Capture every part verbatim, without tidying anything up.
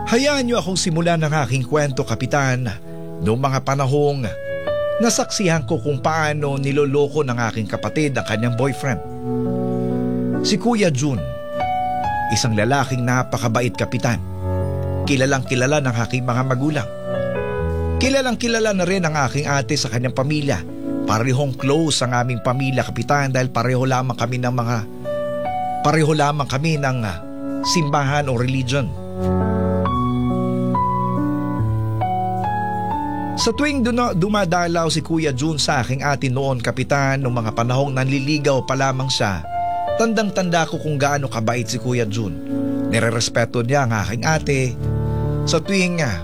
Hayaan niyo akong simulan ng aking kwento, Kapitan, noong mga panahong nasaksihan ko kung paano niloloko ng aking kapatid ang kanyang boyfriend. Si Kuya Jun, isang lalaking napakabait, Kapitan. Kilalang kilala ng aking mga magulang. Kilalang kilala na rin ang aking ate sa kanyang pamilya. Parehong close ang aming pamilya, Kapitan, dahil pareho lamang kami ng mga pareho lamang kami ng uh, simbahan o religion. Sa tuwing duna, dumadalaw si Kuya Jun sa aking ate noon, Kapitan, noong mga panahong nanliligaw pa lamang siya, tandang-tanda ko kung gaano kabait si Kuya Jun. Nirerespeto niya ang aking ate. Sa tuwing nga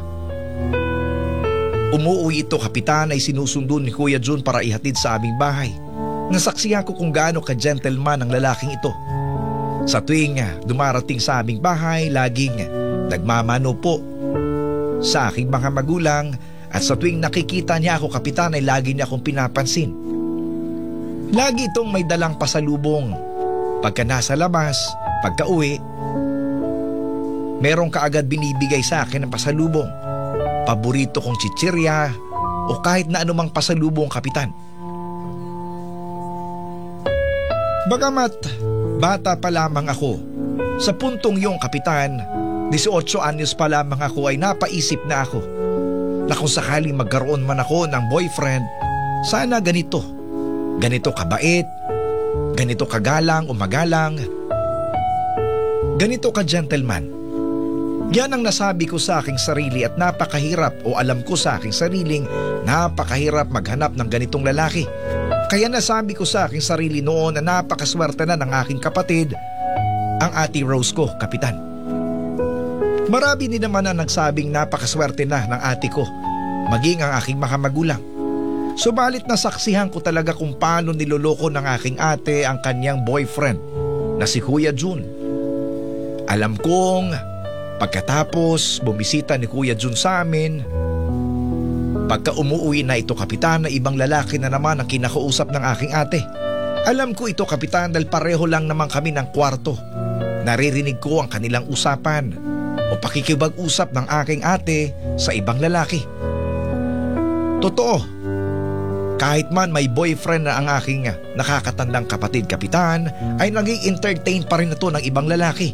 umuwi ito, Kapitan, ay sinusundo ni Kuya Jun para ihatid sa aming bahay. Nasaksihan ko kung gaano ka-gentleman ang lalaking ito. Sa tuwing dumarating sa aming bahay, laging nagmamano po sa aking mga magulang. At sa tuwing nakikita niya ako, Kapitan, ay lagi niya akong pinapansin. Lagi itong may dalang pasalubong. Pagka nasa labas, pagka uwi, merong kaagad binibigay sa akin ng pasalubong. Paborito kong chichirya o kahit na anumang pasalubong, Kapitan. Bagamat bata pa lamang ako, sa puntong yong, Kapitan, eighteen anyos pa lamang ako, ay napaisip na ako na kung sakaling magkaroon man ako ng boyfriend, sana ganito. Ganito kabait, ganito kagalang o magalang, ganito ka-gentleman. Yan ang nasabi ko sa aking sarili at napakahirap o alam ko sa aking sariling napakahirap maghanap ng ganitong lalaki. Kaya nasabi ko sa aking sarili noon na napakaswerte na ng aking kapatid, ang Ate Rose ko, Kapitan. Marami din naman ang nagsabing napakaswerte na ng ate ko, maging ang aking mga magulang. Subalit nasaksihan ko talaga kung paano niloloko ng aking ate ang kanyang boyfriend na si Kuya Jun. Alam kong pagkatapos bumisita ni Kuya Jun sa amin, pagka umuwi na ito, Kapitan, na ibang lalaki na naman ang kinakausap ng aking ate. Alam ko ito, Kapitan, dahil pareho lang naman kami ng kwarto. Naririnig ko ang kanilang usapan o pakikibag-usap ng aking ate sa ibang lalaki. Totoo, kahit man may boyfriend na ang aking nakakatandang kapatid, Kapitan, ay naging entertain pa rin ito ng ibang lalaki.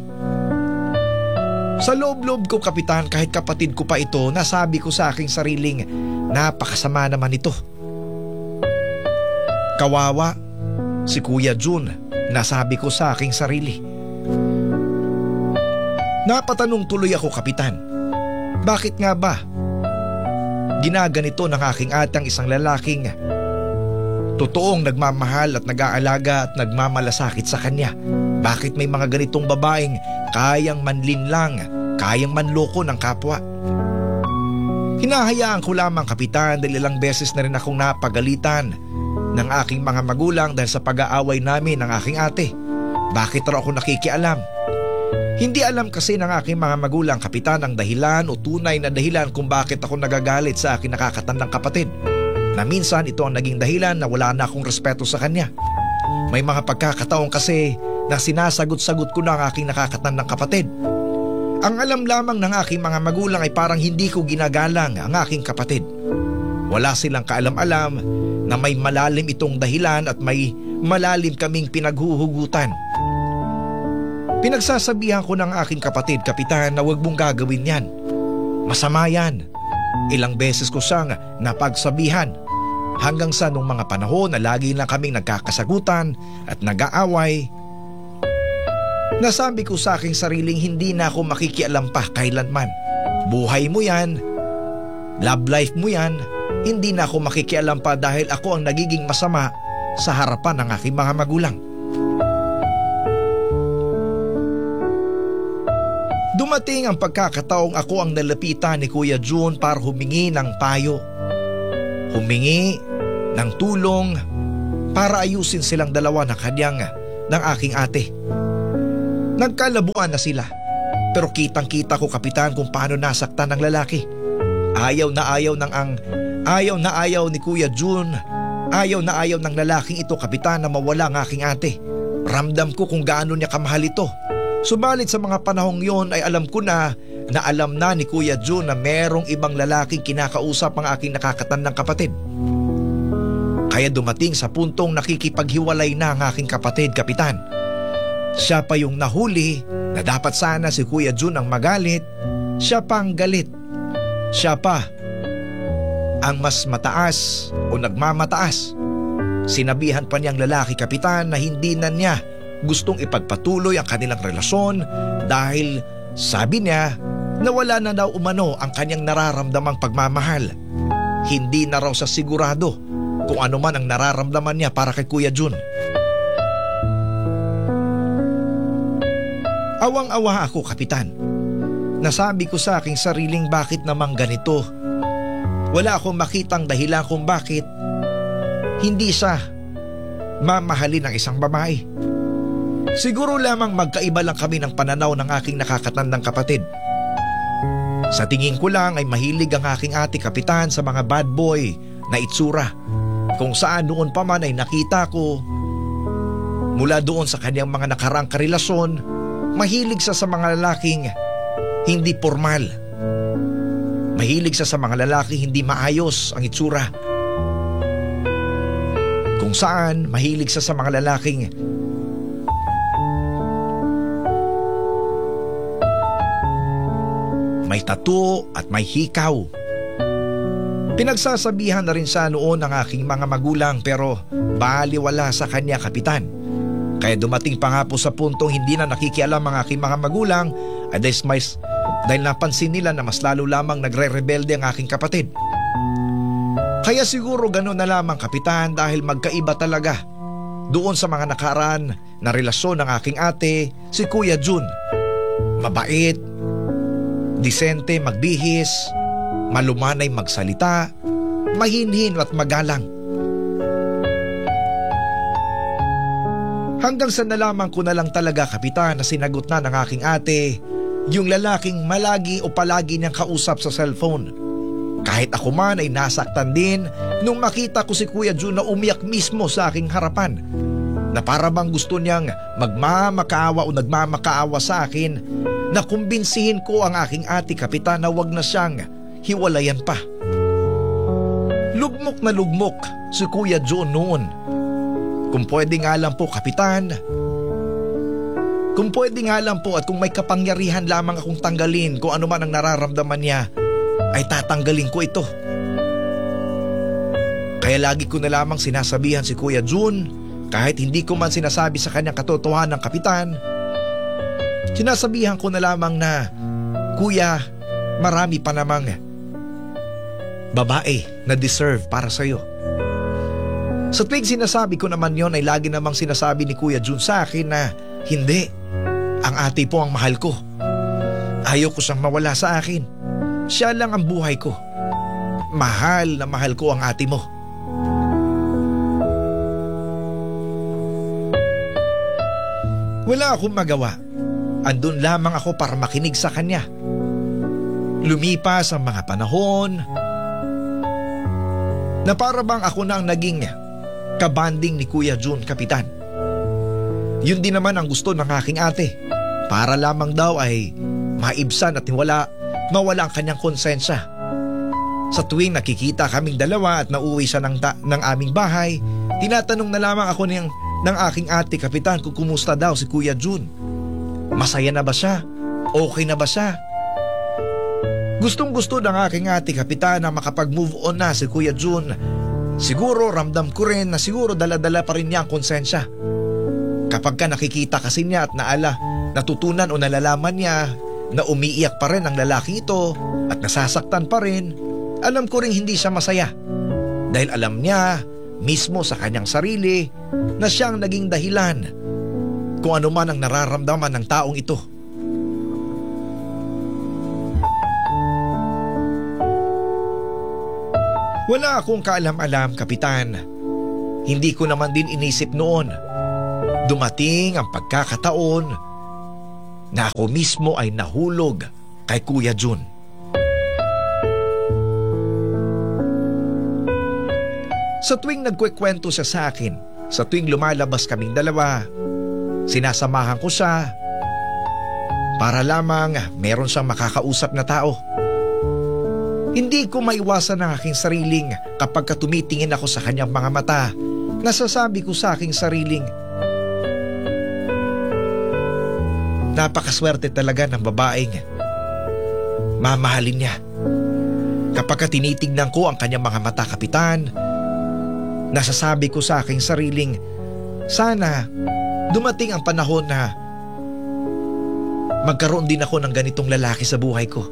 Sa loob-loob ko, Kapitan, kahit kapatid ko pa ito, nasabi ko sa aking sariling napakasama naman ito. Kawawa si Kuya Jun, nasabi ko sa aking sarili. Napatanong tuloy ako, Kapitan, bakit nga ba ginaganito ng aking atang isang lalaking totoong nagmamahal at nag-aalaga at nagmamalasakit sa kanya? Bakit may mga ganitong babaeng kayang manlinlang, kayang manloko ng kapwa? Hinahayaan ko lamang, Kapitan, dahil ilang beses na rin akong napagalitan ng aking mga magulang dahil sa pag-aaway namin ng aking ate. Bakit raw ako nakikialam? Hindi alam kasi ng aking mga magulang, Kapitan, ang dahilan o tunay na dahilan kung bakit ako nagagalit sa aking nakakatandang kapatid. Na minsan ito ang naging dahilan na wala na akong respeto sa kanya. May mga pagkakataon kasi na sinasagot-sagot ko na ang aking nakakatandang kapatid. Ang alam lamang ng aking mga magulang ay parang hindi ko ginagalang ang aking kapatid. Wala silang kaalam-alam na may malalim itong dahilan at may malalim kaming pinaghuhugutan. Pinagsasabihan ko ng aking kapatid, Kapitan, na huwag mong gagawin yan. Masama yan. Ilang beses ko siyang napagsabihan hanggang sa nung mga panahon na lagi lang kaming nagkakasagutan at nag-aaway. Nasabi ko sa aking sariling hindi na ako makikialam pa kailanman. Buhay mo yan, love life mo yan, hindi na ako makikialam pa dahil ako ang nagiging masama sa harapan ng aking mga magulang. Dumating ang pagkakataong ako ang nalapitan ni Kuya Jun para humingi ng payo. Humingi ng tulong para ayusin silang dalawa ng kanyang ng aking ate. Nagkalabuan na sila, pero kitang-kita ko, Kapitan, kung paano nasaktan ng lalaki. Ayaw na ayaw ng ang ayaw na ayaw ni Kuya Jun, ayaw na ayaw ng lalaking ito, Kapitan, na mawala ang aking ate. Ramdam ko kung gaano niya kamahal ito. Subalit sa mga panahong yon ay alam ko na na alam na ni Kuya Jun na merong ibang lalaking kinakausap ang aking nakakatandang kapatid. Kaya dumating sa puntong nakikipaghiwalay na ang aking kapatid, Kapitan. Siya pa yung nahuli na dapat sana si Kuya Jun ang magalit, siya pa ang galit. Siya pa ang mas mataas o nagmamataas. Sinabihan pa niyang lalaki, Kapitan, na hindi na niya gustong ipagpatuloy ang kanilang relasyon dahil sabi niya na wala na daw umano ang kanyang nararamdamang pagmamahal. Hindi na raw sa sigurado kung ano man ang nararamdaman niya para kay Kuya Jun. Awang-awa ako, Kapitan. Nasabi ko sa aking sariling bakit namang ganito. Wala akong makitang dahilan kung bakit hindi siya mamahalin ng isang babae. Siguro lamang magkaiba lang kami ng pananaw ng aking nakakatandang kapatid. Sa tingin ko lang ay mahilig ang aking ate, Kapitan, sa mga bad boy na itsura. Kung saan noon pa man ay nakita ko mula doon sa kanyang mga nakaraang karelasyon, mahilig siya sa mga lalaking hindi formal. Mahilig siya sa mga lalaking hindi maayos ang itsura. Kung saan mahilig siya sa mga lalaking may tattoo at may hikaw. Pinagsasabihan na rin siya noon ng aking mga magulang pero baliwala sa kanya, Kapitan. Kaya dumating pa nga po sa puntong hindi na nakikialam ang aking mga magulang at dahil, dahil napansin nila na mas lalo lamang nagre-rebelde ang aking kapatid. Kaya siguro gano'n na lamang, Kapitan, dahil magkaiba talaga doon sa mga nakaraan na relasyon ng aking ate, si Kuya Jun. Mabait, disente magbihis, malumanay magsalita, mahinhin at magalang. Hanggang sa nalaman ko na lang talaga, Kapitan, na sinagot na ng aking ate yung lalaking malagi o palagi niyang kausap sa cellphone. Kahit ako man ay nasaktan din nung makita ko si Kuya Jun na umiyak mismo sa aking harapan, na para bang gusto niyang magmamakaawa o nagmamakaawa sa akin na kumbinsihin ko ang aking ate, Kapitan, na wag na siyang hiwalayan pa. Lugmok na lugmok si Kuya Jun noon. Kung pwede nga lang po, Kapitan, kung pwede nga lang po at kung may kapangyarihan lamang akong tanggalin kung ano man ang nararamdaman niya, ay tatanggalin ko ito. Kaya lagi ko na lamang sinasabihan si Kuya Jun, kahit hindi ko man sinasabi sa kanyang katotohanan, Kapitan, sinasabihan ko na lamang na, Kuya, marami pa namang babae na deserve para sa'yo. Sa tuwing sinasabi ko naman yon ay lagi namang sinasabi ni Kuya Jun sa akin na hindi, ang ate po ang mahal ko. Ayaw ko siyang mawala sa akin. Siya lang ang buhay ko. Mahal na mahal ko ang ate mo. Wala akong magawa. Andun lamang ako para makinig sa kanya. Lumipas ang mga panahon na para bang ako na ang naging kabanding ni Kuya Jun, Kapitan. Yun din naman ang gusto ng aking ate. Para lamang daw ay maibsan at wala, mawala ang kanyang konsensya. Sa tuwing nakikita kaming dalawa at nauwi siya ng, ta- ng aming bahay, tinatanong na lamang ako ng, ng aking ate, Kapitan, kung kumusta daw si Kuya Jun. Masaya na ba siya? Okay na ba siya? Gustong gusto ng aking ate, Kapitan, na makapag-move on na si Kuya Jun. Siguro ramdam ko rin na siguro dala-dala pa rin niya ang konsensya. Kapag ka nakikita kasi niya at naala, natutunan o nalalaman niya na umiiyak pa rin ang lalaki ito at nasasaktan pa rin, alam ko rin hindi siya masaya. Dahil alam niya mismo sa kanyang sarili na siyang naging dahilan kung ano man ang nararamdaman ng taong ito. Wala akong kaalam-alam, Kapitan. Hindi ko naman din inisip noon. Dumating ang pagkakataon na ako mismo ay nahulog kay Kuya Jun. Sa tuwing nagkwekwento siya sa akin, sa tuwing lumalabas kaming dalawa, sinasamahan ko siya para lamang meron siyang makakausap na tao. Hindi ko maiwasan ang aking sariling kapag tumitingin ako sa kanyang mga mata. Nasasabi ko sa aking sariling, napakaswerte talaga ng babaeng mamahalin niya. Kapag tinitignan ko ang kanyang mga mata, Kapitan, nasasabi ko sa aking sariling, sana dumating ang panahon na magkaroon din ako ng ganitong lalaki sa buhay ko.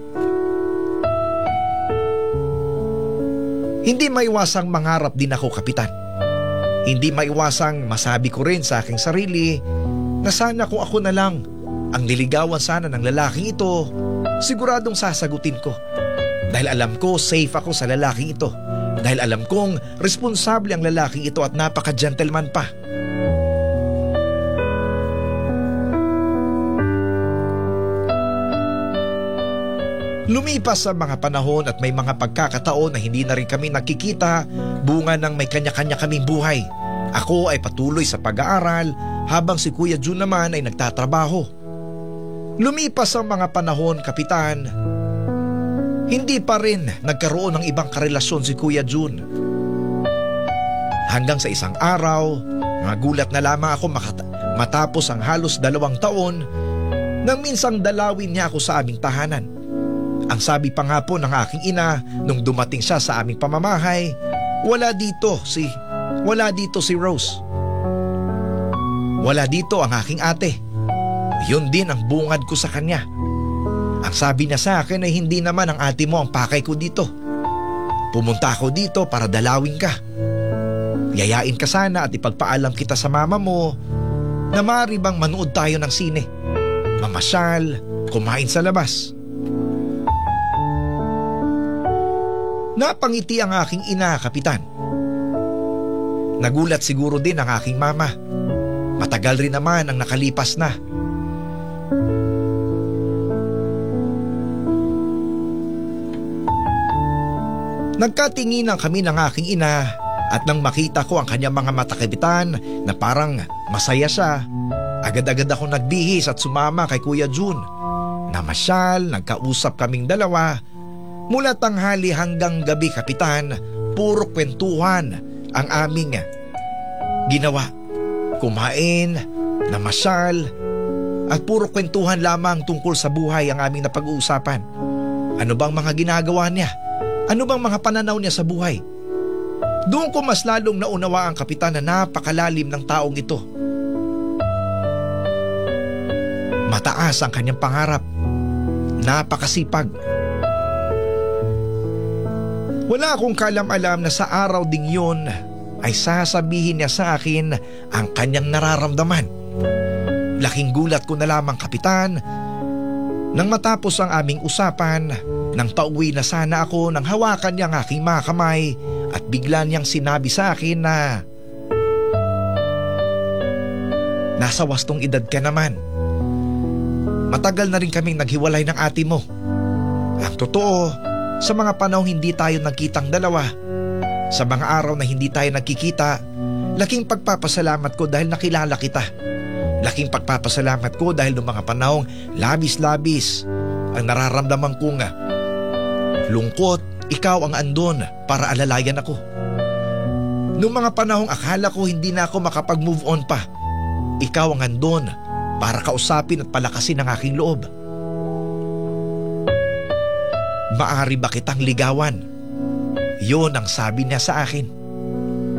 Hindi maiwasang mangarap din ako, Kapitan. Hindi maiwasang masabi ko rin sa aking sarili na sana kung ako na lang ang niligawan sana ng lalaking ito, siguradong sasagutin ko. Dahil alam ko safe ako sa lalaking ito. Dahil alam kong responsable ang lalaking ito at napaka-gentleman pa. Lumipas ang mga panahon at may mga pagkakataon na hindi na rin kami nakikita, bunga ng may kanya-kanya kaming buhay. Ako ay patuloy sa pag-aaral habang si Kuya Jun naman ay nagtatrabaho. Lumipas ang mga panahon, Kapitan, hindi pa rin nagkaroon ng ibang karelasyon si Kuya Jun. Hanggang sa isang araw, nagulat na lamang ako makata- matapos ang halos dalawang taon nang minsang dalawin niya ako sa aming tahanan. Ang sabi pa nga po ng aking ina nung dumating siya sa aming pamamahay, wala dito si, wala dito si Rose. Wala dito ang aking ate. Yun din ang bungad ko sa kanya. Ang sabi niya sa akin ay hindi naman ang ate mo ang pakay ko dito. Pumunta ako dito para dalawin ka. Yayain ka sana at ipagpaalam kita sa mama mo na maaari bang manood tayo ng sine, mamasyal, kumain sa labas. Napangiti ang aking ina, Kapitan. Nagulat siguro din ang aking mama. Matagal rin naman ang nakalipas na. Nagkatinginan kami ng aking ina at nang makita ko ang kanyang mga mata, Kapitan, na parang masaya siya, agad-agad ako nagbihis at sumama kay Kuya Jun. Namasyal, nagkausap kaming dalawa. Mula tanghali hanggang gabi, Kapitan, puro kwentuhan ang aming ginawa. Kumain, namasyal, at puro kwentuhan lamang tungkol sa buhay ang aming napag-uusapan. Ano bang mga ginagawa niya? Ano bang mga pananaw niya sa buhay? Doon ko mas lalong naunawa ang Kapitan, na napakalalim ng taong ito. Mataas ang kanyang pangarap. Napakasipag. Wala akong kalam-alam na sa araw ding yun ay sasabihin niya sa akin ang kanyang nararamdaman. Laking gulat ko na lamang, Kapitan, nang matapos ang aming usapan, nang pauwi na sana ako nang hawakan niya ang aking mga kamay at bigla niyang sinabi sa akin na, nasa wastong edad ka naman. Matagal na rin kaming naghiwalay ng ate mo. Ang totoo, sa mga panahong hindi tayo nagkitang dalawa, sa mga araw na hindi tayo nagkikita, laking pagpapasalamat ko dahil nakilala kita. Laking pagpapasalamat ko dahil noong mga panahong labis-labis ang nararamdaman ko nga. Lungkot, ikaw ang andon para alalayan ako. Noong mga panahong akala ko hindi na ako makapag-move on pa, ikaw ang andon para kausapin at palakasin ang aking loob. Maari ba kitang ligawan? Yun ang sabi niya sa akin.